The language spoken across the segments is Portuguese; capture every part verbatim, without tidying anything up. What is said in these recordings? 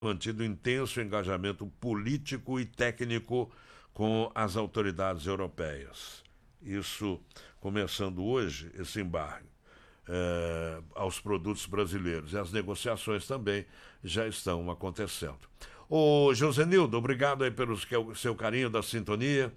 mantido intenso engajamento político e técnico com as autoridades europeias. Isso começando hoje, esse embargo é, aos produtos brasileiros. E as negociações também já estão acontecendo. Ô, Josenildo, obrigado aí pelo seu carinho da sintonia.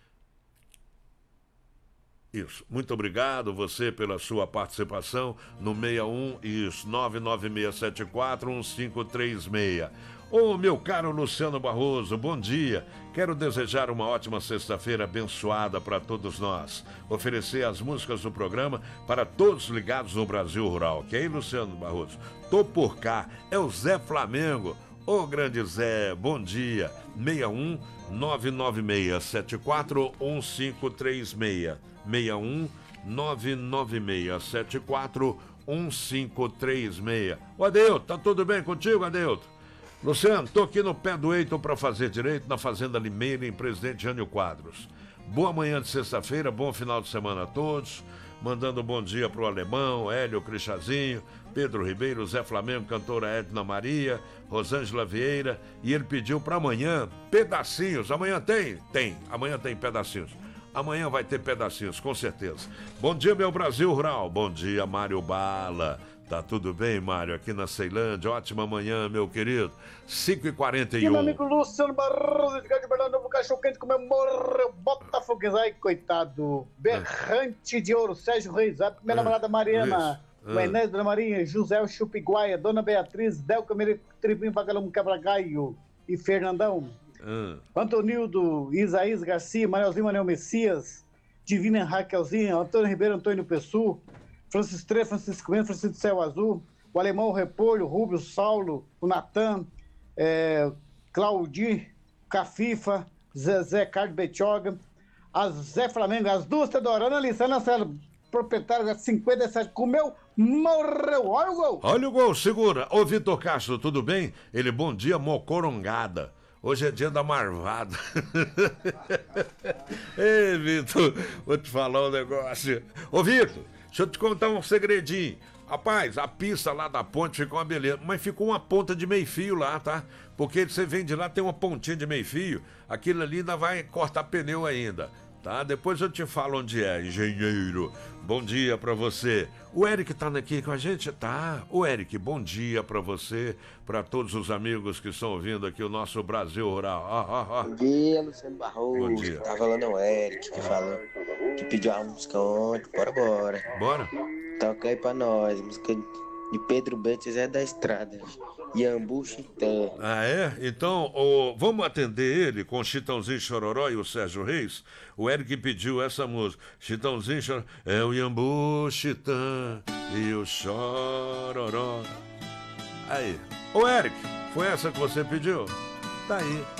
Isso, muito obrigado você pela sua participação no seis um, isso, nove nove seis sete quatro um cinco três seis. Ô, meu caro Luciano Barroso, bom dia. Quero desejar uma ótima sexta-feira abençoada para todos nós. Oferecer as músicas do programa para todos ligados no Brasil Rural. Ok, Luciano Barroso? Tô por cá, é o Zé Flamengo. Ô, grande Zé, bom dia. seis um, nove nove seis sete quatro um cinco três seis. seis um, nove nove seis sete quatro um cinco três seis. Ô, Adeilton, tá tudo bem contigo, Adeilton? Luciano, tô aqui no pé do Eiton para fazer direito na Fazenda Limeira, em Presidente Jânio Quadros. Boa manhã de sexta-feira, bom final de semana a todos. Mandando um bom dia pro Alemão, Hélio Crichazinho, Pedro Ribeiro, Zé Flamengo, cantora Edna Maria, Rosângela Vieira. E ele pediu para amanhã pedacinhos. Amanhã tem? Tem. Amanhã tem pedacinhos. Amanhã vai ter pedacinhos, com certeza. Bom dia, meu Brasil Rural. Bom dia, Mário Bala. Tá tudo bem, Mário, aqui na Ceilândia? Ótima manhã, meu querido. cinco e quarenta e um. E meu amigo Luciano Barroso, de Bernardo, novo cachorro quente, comemora Botafogo, ai, coitado. Berrante de ouro, Sérgio Reis, minha ah, namorada Mariana, ah. Inês Dona Maria, José Chupiguaia, Dona Beatriz, Delca Tribim, Vagalão Quebra-Gaio e Fernandão. Ah. Antonildo, Isaías Garcia, Manelzinho, Manel Messias, Divina Raquelzinha, Antônio Ribeiro, Antônio Pessu, Francisco Tre, Francisco Mendes, Francisco Céu Azul, o Alemão, o Repolho, o Rubio, o Saulo, o Natan, é, Claudir, Cafifa, Zezé Carlos Betioga, a Zé Flamengo, as duas Teodorana, Alissana, proprietária da cinquenta e sete, comeu, morreu, olha o gol! Olha o gol, segura. Ô, Vitor Castro, tudo bem? Ele, bom dia, mocorongada. Hoje é dia da marvada. Ei, Vitor, vou te falar um negócio. Ô, Vitor, deixa eu te contar um segredinho. Rapaz, a pista lá da ponte ficou uma beleza, mas ficou uma ponta de meio fio lá, tá? Porque você vem de lá, tem uma pontinha de meio fio, aquilo ali ainda vai cortar pneu ainda, tá? Depois eu te falo onde é, engenheiro. Bom dia pra você. O Eric tá aqui com a gente? Tá. O Eric, bom dia pra você, pra todos os amigos que estão ouvindo aqui o nosso Brasil Rural. Ah, ah, ah. Bom dia, Luciano Barroso. Bom dia. Tá falando o Eric, que falou, que pediu a música ontem. Bora, bora. Bora? Toca aí pra nós, música de Pedro Bantes é da Estrada, Iambu Chitão. Ah, é? Então, oh, vamos atender ele com Chitãozinho Chororó e o Sérgio Reis? O Eric pediu essa música. Chitãozinho Chororó, é o Iambu Chitã e o Chororó. Aí. Ô, Eric, foi essa que você pediu? Tá aí.